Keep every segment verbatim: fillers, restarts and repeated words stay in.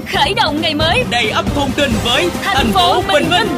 khởi động ngày mới đầy ắp thông tin với thành, thành phố Bình Minh. Minh.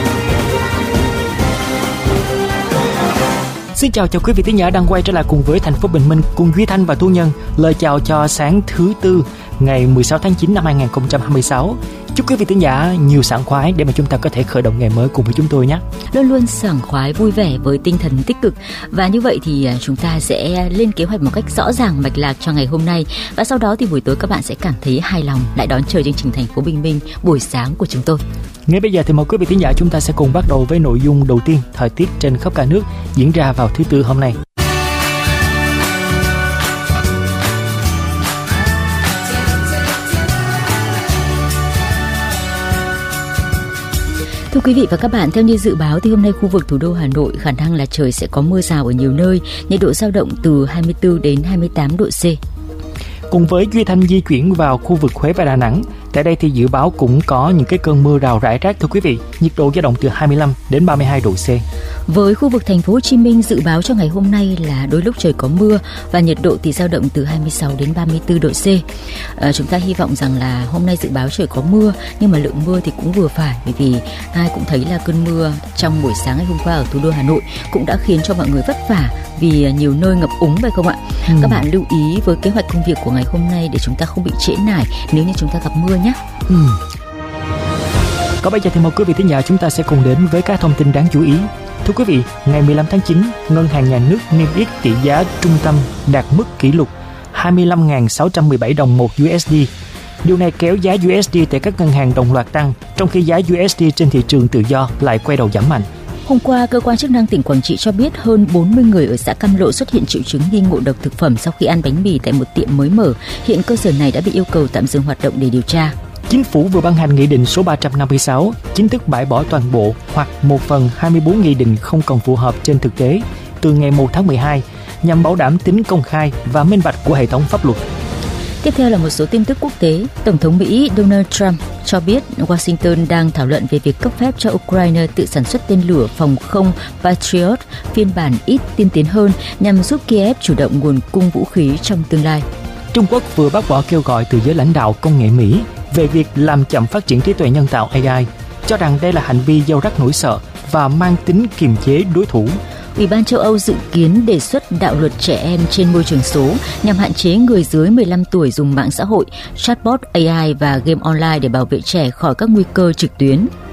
Xin chào chào quý vị thính giả đang quay trở lại cùng với thành phố Bình Minh cùng Duy Thanh và Thu Nhân. Lời chào cho sáng thứ tư ngày mười sáu tháng chín năm hai nghìn không trăm hai mươi sáu. Chúc quý vị thính giả nhiều sảng khoái để mà chúng ta có thể khởi động ngày mới cùng với chúng tôi nhé. Luôn luôn sảng khoái, vui vẻ với tinh thần tích cực. Và như vậy thì chúng ta sẽ lên kế hoạch một cách rõ ràng mạch lạc cho ngày hôm nay. Và sau đó thì buổi tối các bạn sẽ cảm thấy hài lòng lại đón chờ chương trình Thành phố Bình Minh buổi sáng của chúng tôi. Ngay bây giờ thì mời quý vị thính giả chúng ta sẽ cùng bắt đầu với nội dung đầu tiên, thời tiết trên khắp cả nước diễn ra vào thứ tư hôm nay. Thưa quý vị và các bạn, theo như dự báo thì hôm nay khu vực thủ đô Hà Nội khả năng là trời sẽ có mưa rào ở nhiều nơi, nhiệt độ dao động từ hai mươi tư đến hai mươi tám độ C. Cùng với Duy Thanh di chuyển vào khu vực Huế và Đà Nẵng, tại đây thì dự báo cũng có những cái cơn mưa rào rải rác thưa quý vị, nhiệt độ dao động từ hai mươi lăm đến ba mươi hai độ C. Với khu vực thành phố Hồ Chí Minh dự báo cho ngày hôm nay là đôi lúc trời có mưa và nhiệt độ thì dao động từ hai mươi sáu đến ba mươi tư độ C. À, chúng ta hy vọng rằng là hôm nay dự báo trời có mưa nhưng mà lượng mưa thì cũng vừa phải, bởi vì ai cũng thấy là cơn mưa trong buổi sáng ngày hôm qua ở thủ đô Hà Nội cũng đã khiến cho mọi người vất vả vì nhiều nơi ngập úng phải không ạ? Ừ. Các bạn lưu ý với kế hoạch công việc của ngày hôm nay để chúng ta không bị trễ nải nếu như chúng ta gặp mưa nhé. Ừ. Còn bây giờ thì mời quý vị thính giả chúng ta sẽ cùng đến với các thông tin đáng chú ý. Thưa quý vị, ngày mười lăm tháng chín, Ngân hàng Nhà nước niêm yết tỷ giá trung tâm đạt mức kỷ lục hai mươi lăm nghìn sáu trăm mười bảy đồng một đô la. Điều này kéo giá u ét đê tại các ngân hàng đồng loạt tăng, trong khi giá u ét đê trên thị trường tự do lại quay đầu giảm mạnh. Hôm qua, cơ quan chức năng tỉnh Quảng Trị cho biết hơn bốn mươi người ở xã Cam Lộ xuất hiện triệu chứng nghi ngộ độc thực phẩm sau khi ăn bánh mì tại một tiệm mới mở. Hiện cơ sở này đã bị yêu cầu tạm dừng hoạt động để điều tra. Chính phủ vừa ban hành Nghị định số ba trăm năm mươi sáu, chính thức bãi bỏ toàn bộ hoặc một phần hai mươi bốn nghị định không còn phù hợp trên thực tế từ ngày một tháng mười hai, nhằm bảo đảm tính công khai và minh bạch của hệ thống pháp luật. Tiếp theo là một số tin tức quốc tế. Tổng thống Mỹ Donald Trump cho biết Washington đang thảo luận về việc cấp phép cho Ukraine tự sản xuất tên lửa phòng không Patriot phiên bản ít tiên tiến hơn nhằm giúp Kiev chủ động nguồn cung vũ khí trong tương lai. Trung Quốc vừa bác bỏ kêu gọi từ giới lãnh đạo công nghệ Mỹ về việc làm chậm phát triển trí tuệ nhân tạo a i, cho rằng đây là hành vi gieo rắc nỗi sợ và mang tính kiềm chế đối thủ. Ủy ban châu Âu dự kiến đề xuất đạo luật trẻ em trên môi trường số nhằm hạn chế người dưới mười lăm tuổi dùng mạng xã hội, chatbot a i và game online để bảo vệ trẻ khỏi các nguy cơ trực tuyến.